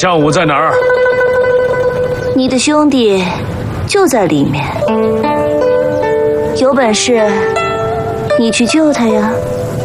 项武在哪儿？ 你的兄弟就在里面，有本事你去救他呀。